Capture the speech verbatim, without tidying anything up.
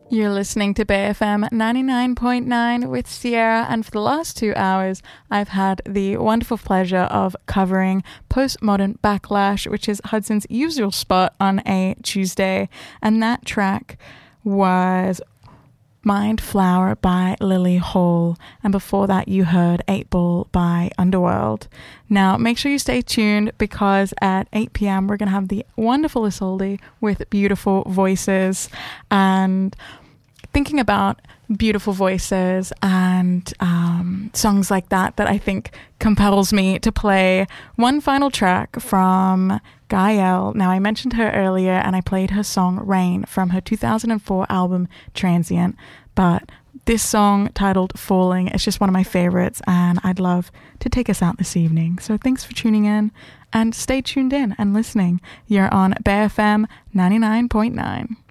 You're listening to Bay F M ninety-nine point nine with Sierra, and for the last two hours I've had the wonderful pleasure of covering Postmodern Backlash, which is Hudson's usual spot on a Tuesday, and that track was Mind Flower by Lily Hall, and before that you heard eight ball by Underworld. Now make sure you stay tuned, because at eight p.m. we're going to have the wonderful Isolde with Beautiful Voices, and thinking about beautiful voices and um, songs like that, that I think compels me to play one final track from Gael. Now, I mentioned her earlier, and I played her song Rain from her two thousand four album Transient, but this song titled Falling is just one of my favorites, and I'd love to take us out this evening. So thanks for tuning in, and stay tuned in and listening. You're on Bay F M ninety-nine point nine.